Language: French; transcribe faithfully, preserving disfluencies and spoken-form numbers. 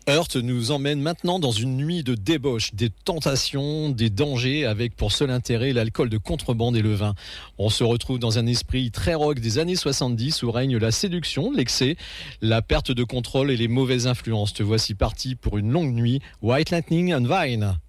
Heart nous emmène maintenant dans une nuit de débauche, des tentations, des dangers, avec pour seul intérêt l'alcool de contrebande et le vin. On se retrouve dans un esprit très rock des années soixante-dix où règne la séduction, l'excès, la perte de contrôle et les mauvaises influences. Te voici parti pour une longue nuit. White Lightning and Vine.